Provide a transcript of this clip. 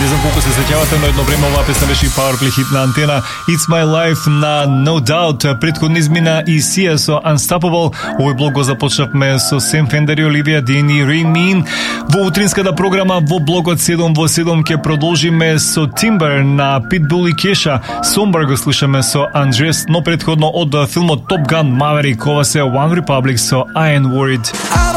Не знам колку се сеќавате, но едно време оваа песна беше и Powerplay хит на Антена. It's My Life на No Doubt. Претходно измина и Sia со Unstoppable. Овој блок го започнавме со Sam Fender и Olivia Dean и Rain Man. Во утринската програма во блокот 7 во 7 ќе продолжиме со Timber на Pitbull и Kesha. Somber го слушаме со Andres, но претходно од филмот Top Gun Maverick, ова се One Republic со I Ain't Worried.